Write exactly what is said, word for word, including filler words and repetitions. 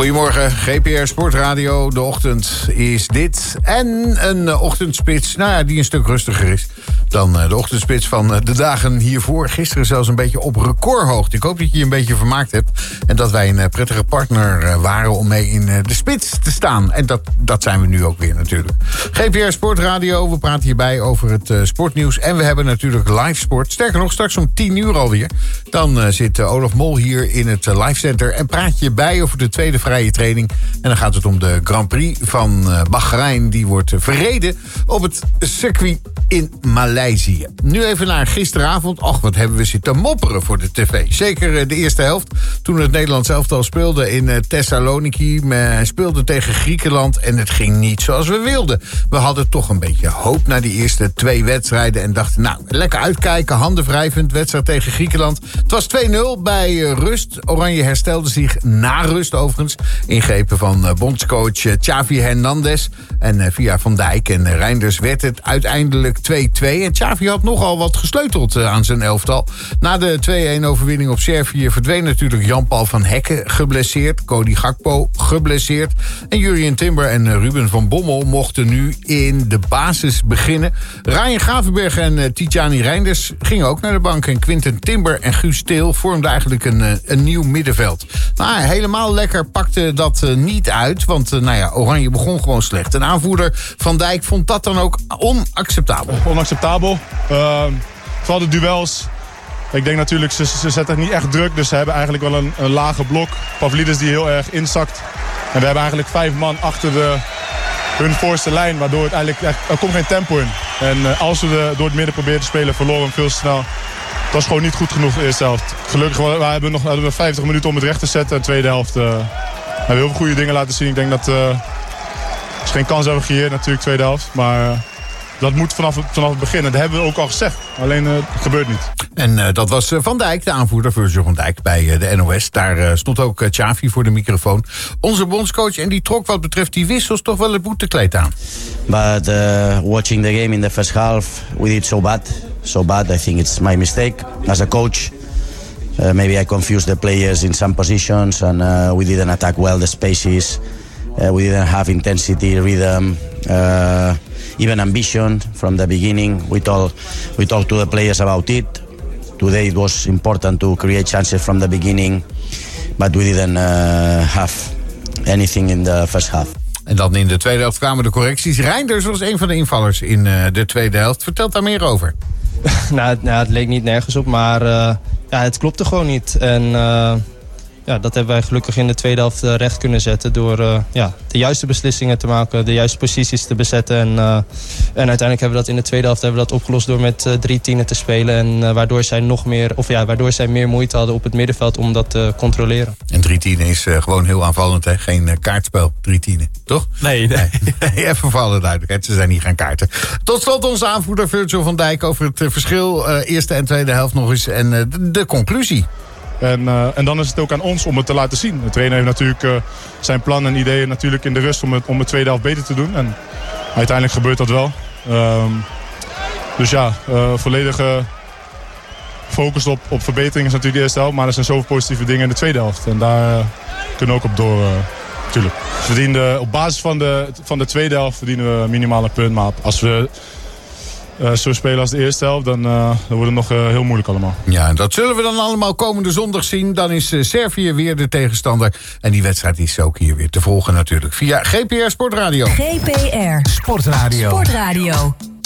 Goedemorgen, G P R Sportradio. De ochtend is dit. En een ochtendspits, nou ja, die een stuk rustiger is dan de ochtendspits van de dagen hiervoor. Gisteren zelfs een beetje op recordhoogte. Ik hoop dat je je een beetje vermaakt hebt. En dat wij een prettige partner waren om mee in de spits te staan. En dat, dat zijn we nu ook weer natuurlijk. G P R Sportradio, we praten hierbij over het uh, sportnieuws. En we hebben natuurlijk live sport. Sterker nog, straks om tien uur alweer. Dan uh, zit uh, Olaf Mol hier in het uh, live center. En praat je bij over de tweede vrije training. En dan gaat het om de Grand Prix van uh, Bahrein. Die wordt uh, verreden op het circuit in Maleisië. Nu even naar gisteravond. Och, wat hebben we zitten mopperen voor de tv. Zeker uh, de eerste helft. Toen het Nederlands elftal speelde in uh, Thessaloniki. Hij speelde tegen Griekenland. En het ging niet zoals we wilden. We hadden toch een beetje hoop na die eerste twee wedstrijden. En dachten, nou, lekker uitkijken. Handen wrijvend. Wedstrijd tegen Griekenland. Het was twee nul bij uh, rust. Oranje herstelde zich na rust overigens. Ingrepen van uh, bondscoach uh, Xavi Hernandez. En uh, via Van Dijk en uh, Reinders werd het uiteindelijk twee twee. En Xavi had nogal wat gesleuteld uh, aan zijn elftal. Na de twee-een overwinning op Servië verdween natuurlijk Jan-Paul van Hekken geblesseerd. Cody Gakpo geblesseerd. En Jurien Timber en uh, Ruben van Bommel mochten nu in de basis beginnen. Ryan Gravenberg en uh, Tijani Reinders gingen ook naar de bank. En Quinten Timber en Guus Til vormden eigenlijk een, uh, een nieuw middenveld. Maar helemaal lekker pakte dat uh, niet uit. Want uh, nou ja, Oranje begon gewoon slecht. En aanvoerder Van Dijk vond dat dan ook onacceptabel. Onacceptabel. Uh, vooral de duels. Ik denk natuurlijk, ze, ze zetten niet echt druk. Dus ze hebben eigenlijk wel een, een lage blok. Pavlidis die heel erg inzakt. En we hebben eigenlijk vijf man achter de, hun voorste lijn. Waardoor het eigenlijk echt, er komt geen tempo in. En uh, als we de, door het midden proberen te spelen, verloren we hem veel te snel. Het was gewoon niet goed genoeg de eerste helft. Gelukkig we hebben we nog hadden we vijftig minuten om het recht te zetten. De tweede helft uh, hebben we heel veel goede dingen laten zien. Ik denk dat uh, ze geen kans hebben gecreëerd natuurlijk de tweede helft. Maar uh, dat moet vanaf, vanaf het begin. Dat hebben we ook al gezegd. Alleen uh, het gebeurt niet. En uh, dat was uh, Van Dijk, de aanvoerder, Virgil van Dijk bij uh, de N O S. Daar uh, stond ook uh, Xavi voor de microfoon. Onze bondscoach, en die trok wat betreft die wissels toch wel het boetekleed aan. But uh, watching the game in the first half, we did so bad. So bad, I think it's my mistake as a coach. Uh, maybe I confused the players in some positions and uh, we didn't attack well the spaces. Uh, we didn't have intensity, rhythm, uh, even ambition from the beginning. We told, we talked to the players about it. Today it was important to create chances from the beginning, but we didn't uh, have anything in the first half. En dan in de tweede helft kwamen de correcties. Reinders was een van de invallers in uh, de tweede helft. Vertel daar meer over. nou, het, nou, het leek niet nergens op, maar uh, ja, het klopte gewoon niet. En uh, ja, dat hebben wij gelukkig in de tweede helft uh, recht kunnen zetten door uh, ja, de juiste beslissingen te maken, de juiste posities te bezetten. En, uh, en uiteindelijk hebben we dat in de tweede helft hebben we dat opgelost door met uh, drie tienen te spelen. En uh, waardoor zij nog meer, of ja, waardoor zij meer moeite hadden op het middenveld om dat te controleren. En drie tienen is uh, gewoon heel aanvallend, hè? Geen uh, kaartspel, drie tienen, toch? Nee, nee. nee. Even voor alle duidelijkheid, ze zijn niet gaan kaarten. Tot slot onze aanvoerder Virgil van Dijk over het uh, verschil uh, eerste en tweede helft nog eens en uh, de, de conclusie. En, uh, en dan is het ook aan ons om het te laten zien. De trainer heeft natuurlijk uh, zijn plan en ideeën natuurlijk in de rust om het, om de tweede helft beter te doen. En uiteindelijk gebeurt dat wel. Um, dus ja, uh, volledige focus op, op verbetering is natuurlijk de eerste helft. Maar er zijn zoveel positieve dingen in de tweede helft. En daar uh, kunnen we ook op door, uh, natuurlijk. We verdienen, op basis van de, van de tweede helft verdienen we minimaal een punt. Maar als we Uh, zo spelen als de eerste helft, dan, uh, dan wordt het nog uh, heel moeilijk allemaal. Ja, en dat zullen we dan allemaal komende zondag zien. Dan is uh, Servië weer de tegenstander. En die wedstrijd is ook hier weer te volgen natuurlijk via G P R Sportradio. G P R Sportradio. Sportradio.